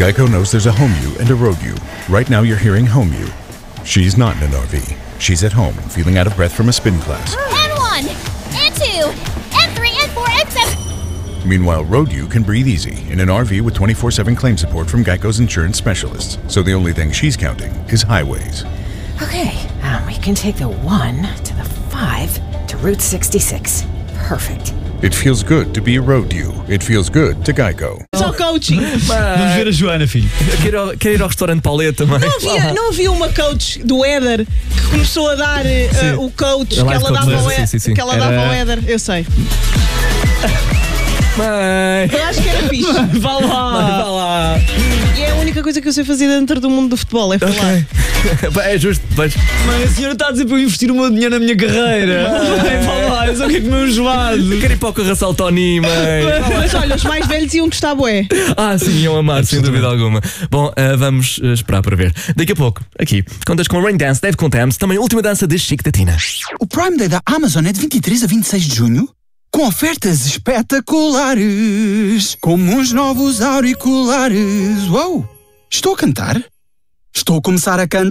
Geico knows there's a home you and a road you. Right now you're hearing home you. She's not in an RV. She's at home, feeling out of breath from a spin class. N1, N2, N3, N4, N7. Meanwhile, road you can breathe easy in an RV with 24/7 claim support from Geico's insurance specialists. So the only thing she's counting is highways. Okay, we can take the 1 to the 5 to Route 66. Perfect. It feels good to be a road you. It feels good to Geico. Só coaching. Vamos ver a Joana, filho. Quero ir ao restaurante Pauleta também. Não havia uma coach do Éder que começou a dar o coach A que life ela coach, dava ao sim, sim, sim. que ela dava ao Éder. Eu sei. Mãe. Eu acho que era fixe. Vá lá. Vá lá. E é a única coisa que eu sei fazer dentro do mundo do futebol, é falar. É justo. Mas... Mãe, a senhora está a dizer para eu investir o meu dinheiro na minha carreira. Vá lá, eu só quero comer um gelado. Quero ir para o Carraçal Tony, mãe. Mas olha, os mais velhos iam gostar bué. Sim, iam amar, sem dúvida alguma. Bom, vamos esperar para ver. Daqui a pouco, aqui, contas com Rain Dance, Dave Contempt, também a última dança de Chico da Tina. O Prime Day da Amazon é de 23 a 26 de junho, com ofertas espetaculares, como uns novos auriculares. Uou! Estou a cantar? Estou a começar a cantar.